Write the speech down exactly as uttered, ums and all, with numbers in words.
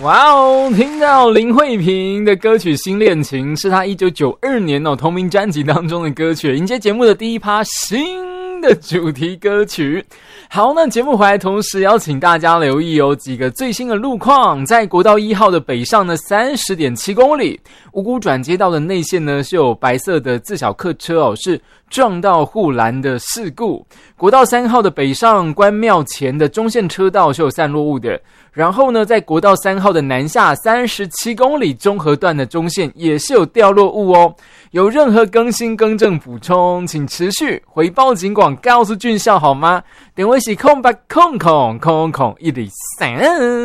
哇哦，听到林慧萍的歌曲《新恋情》是她一九九二年哦同名专辑当中的歌曲，迎接节目的第一趴新的主题歌曲。好，那节目回来同时邀请大家留意有几个最新的路况。在国道一号的北上呢 三十点七公里，五股转接道的内线呢是有白色的自小客车哦，是撞到护栏的事故。国道三号的北上关庙前的中线车道是有散落物的。然后呢，在国道三号的南下三十七公里中和段的中线也是有掉落物哦。有任何更新更正补充，请持续回报警广告诉俊孝好吗？电话是空八空空空空一零三。